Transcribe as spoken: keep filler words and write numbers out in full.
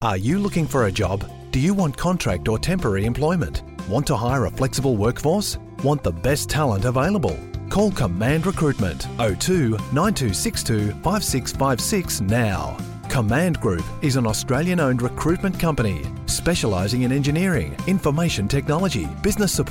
Are you looking for a job? Do you want contract or temporary employment? Want to hire a flexible workforce? Want the best talent available? Call Command Recruitment oh two nine two six two five six five six now. Command Group is an Australian-owned recruitment company specialising in engineering, information technology, business support